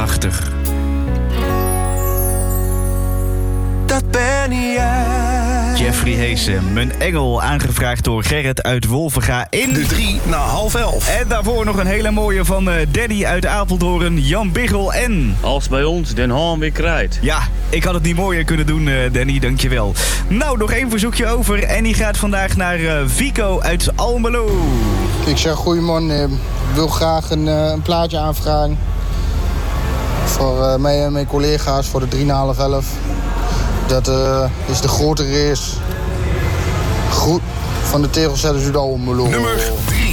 prachtig. Dat ben jij. Jeffrey Heesen, Mijn Engel, aangevraagd door Gerrit uit Wolvenga in... De 3 na 10:30. En daarvoor nog een hele mooie van Daddy uit Apeldoorn, Jan Biggel en... Als bij ons Den Haan weer krijt. Ja, ik had het niet mooier kunnen doen, Danny, dankjewel. Nou, nog één verzoekje over en die gaat vandaag naar Vico uit Almelo. Ik zeg goeiemorgen, ik wil graag een plaatje aanvragen. Voor mij en mijn collega's voor de 3 na 11:30. Dat is de grote race. Goed van de Tegelzetters uit Almelo. Nummer 3.